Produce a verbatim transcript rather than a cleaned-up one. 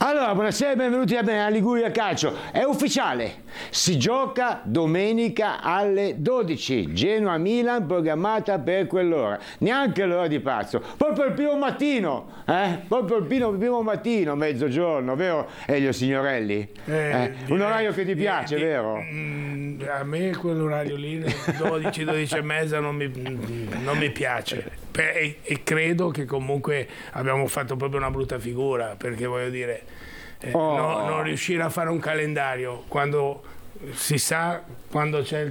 Allora, buonasera e benvenuti a Liguria Calcio. È ufficiale, si gioca domenica alle dodici, Genoa-Milan programmata per quell'ora, neanche l'ora di pazzo, proprio il primo mattino, eh? Proprio il primo, il primo mattino, mezzogiorno, vero Elio Signorelli? Eh, eh, un orario che ti piace, di, vero? Di, a me quell'orario lì, dodici, dodici e mezza, non mi, non mi piace. E, e credo che comunque abbiamo fatto proprio una brutta figura, perché voglio dire, eh, oh. no, non riuscire a fare un calendario quando si sa, quando c'è il